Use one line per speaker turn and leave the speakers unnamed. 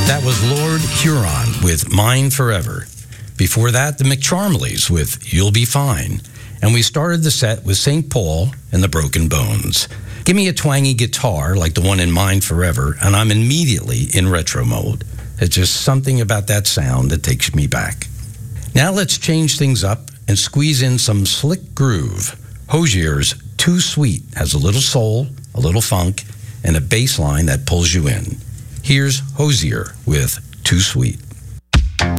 That was Lord Huron with Mine Forever. Before that, the McCharmleys with You'll Be Fine. And we started the set with St. Paul and the Broken Bones. Give me a twangy guitar like the one in Mine Forever, and I'm immediately in retro mode. It's just something about that sound that takes me back. Now let's change things up and squeeze in some slick groove. Hozier's Too Sweet has a little soul, a little funk, and a bass line that pulls you in. Here's Hozier with Too Sweet.